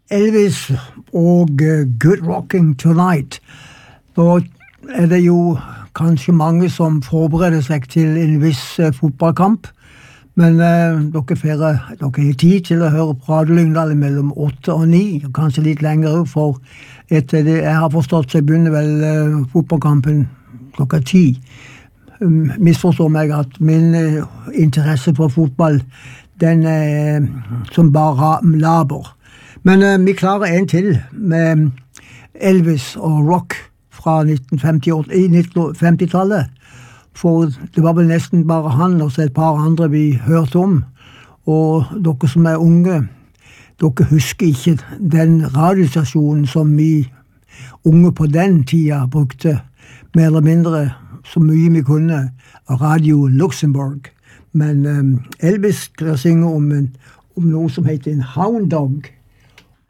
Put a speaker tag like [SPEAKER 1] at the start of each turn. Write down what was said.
[SPEAKER 1] Elvis og Good Rocking Tonight. Da det jo kanskje mange som forbereder seg til en viss fotballkamp, men dere har tid til å høre på Radio Lyngdal mellom 8 og 9, kanskje litt lenger, for etter det jeg har forstått, så begynner vel fotballkampen klokka 10. Misforstår meg at min interesse for fotball, den som bare laber. Men vi klarer en til med Elvis og rock fra 1950-tallet. For det var vel nesten bare han og så et par andre vi hørte om. Og dere som unge, dere husker ikke den radiostasjonen som vi unge på den tida brukte mer eller mindre så mye vi kunne, Radio Luxembourg. Men Elvis skal synge om noe som heter en hound dog.